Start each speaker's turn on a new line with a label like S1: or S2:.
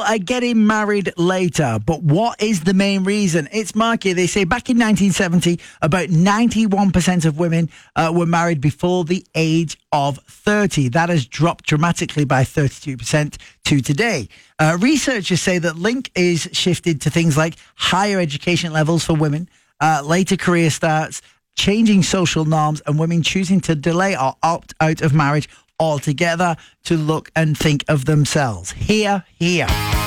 S1: are getting married later, but what is the main reason? It's Marky. They say back in 1970, about 91% of women were married before the age of 30. That has dropped dramatically by 32% to today. Researchers say that link is shifted to things like higher education levels for women, later career starts, changing social norms, and women choosing to delay or opt out of marriage altogether to look and think of themselves. Here.